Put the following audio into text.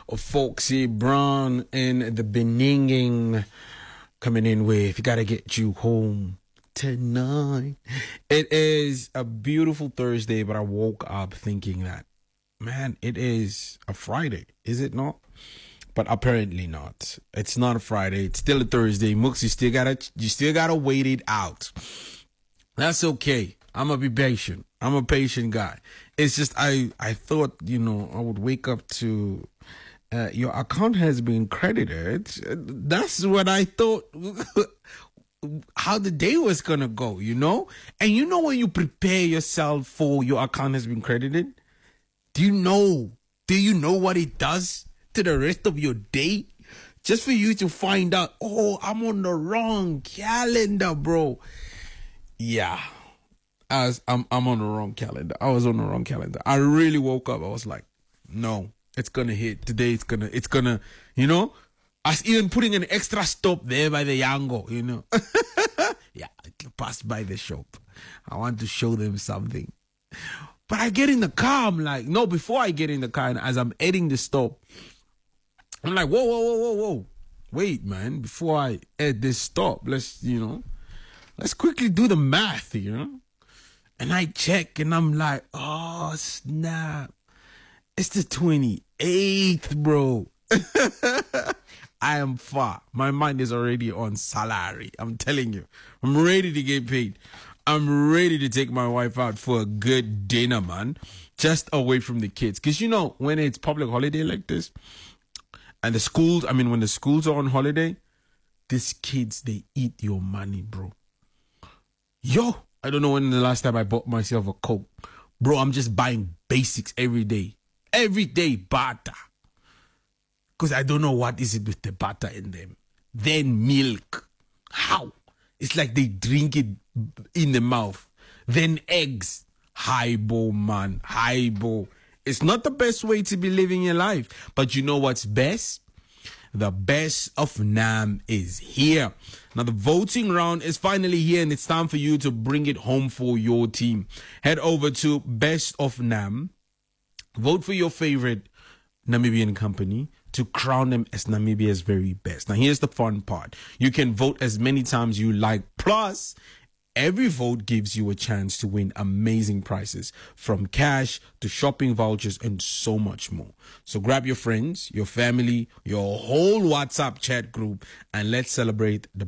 Foxy Brown and the Beninging coming in with "Gotta Get You Home Tonight." It is a beautiful Thursday, but I woke up thinking that, man, it is a Friday, is it not? But apparently not. It's not a Friday. It's still a Thursday. Mooks, you still gotta wait it out. That's okay. I'm gonna be patient. I'm a patient guy. It's just I thought, I would wake up to your account has been credited. That's what I thought. How the day was gonna go, And when you prepare yourself for your account has been credited, do you know what it does to the rest of your day? Just for you to find out, I'm on the wrong calendar, bro. Yeah. I'm on the wrong calendar. I was on the wrong calendar. I really woke up. I was like, no, it's gonna hit. Today it's gonna, I was even putting an extra stop there by the Yango, Yeah, I passed by the shop. I want to show them something. But I get in the car, I'm like, no, before I get in the car and as I'm heading the stop, I'm like, whoa. Wait, man, before I head this stop, let's quickly do the math, And I check and I'm like, oh, snap. It's the 28th, bro. I am far. My mind is already on salary. I'm telling you. I'm ready to get paid. I'm ready to take my wife out for a good dinner, man. Just away from the kids. Because, when it's public holiday like this, and when the schools are on holiday, these kids, they eat your money, bro. Yo, I don't know when the last time I bought myself a Coke. Bro, I'm just buying basics every day. Every day, butter. Because I don't know what is it with the butter in them. Then milk. How? It's like they drink it in the mouth. Then eggs. Haibo, man. Haibo. It's not the best way to be living your life. But you know what's best? The best of NAM is here. Now the voting round is finally here and it's time for you to bring it home for your team. Head over to Best of NAM. Vote for your favorite Namibian company to crown them as Namibia's very best. Now here's the fun part. You can vote as many times you like. Plus, every vote gives you a chance to win amazing prizes, from cash to shopping vouchers and so much more. So grab your friends, your family, your whole WhatsApp chat group, and let's celebrate the